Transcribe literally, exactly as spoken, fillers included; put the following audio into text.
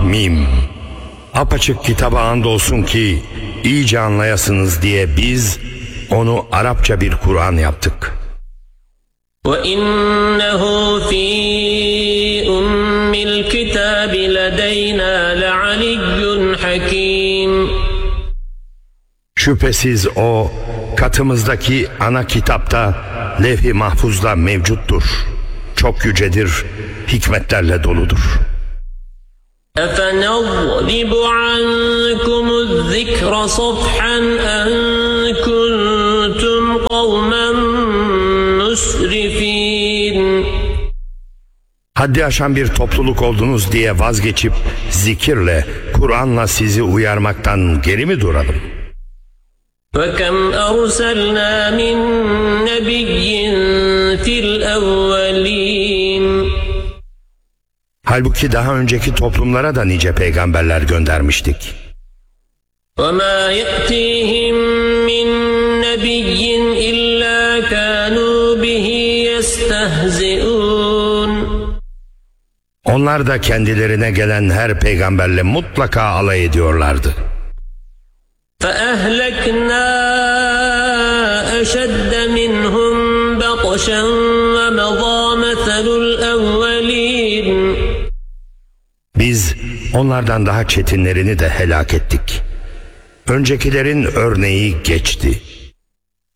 Mim. Apaçık kitaba andolsun ki iyice anlayasınız diye biz onu Arapça bir Kur'an yaptık. وَإِنَّهُ فِي أُمِّ الْكِتَابِ لَدَيْنَا لَعَلِيٌّ حَكِيمٌ. Şüphesiz o katımızdaki ana kitapta levh-i mahfuzda mevcuttur. Çok yücedir, hikmetlerle doludur. أَفَنَضْرِبُ عَنْكُمُ الذِّكْرَ صَفْحًا أَنْ كُنْتُمْ قَوْمًا مُسْرِفِينَ. Haddi aşan bir topluluk oldunuz diye vazgeçip zikirle, Kur'an'la sizi uyarmaktan geri mi duralım? وَكَمْ أَرْسَلْنَا مِنْ نَبِيٍّ فِي الْأَوَّلِينَ. Halbuki daha önceki toplumlara da nice peygamberler göndermiştik. وَمَا يَأْتِيهِمْ مِنْ نَبِيٍّ إِلَّا كَانُوا بِهِ يَسْتَهْزِئُونَ. Onlar da kendilerine gelen her peygamberle mutlaka alay ediyorlardı. فَأَهْلَكْنَا أَشَدَّ مِنْهُمْ بَطْشًا وَمَضَى مَثَلُ الْأَوَّلِينَ. Biz onlardan daha çetinlerini de helak ettik. Öncekilerin örneği geçti.